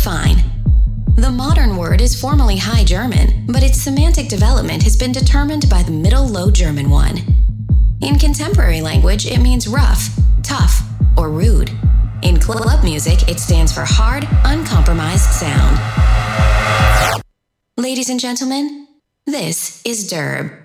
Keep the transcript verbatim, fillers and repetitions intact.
fine. The modern word is formally High German, but its semantic development has been determined by the Middle Low German one. In contemporary language, it means rough, tough, or rude. In club music, it stands for hard, uncompromised sound. Ladies and gentlemen, this is Derb.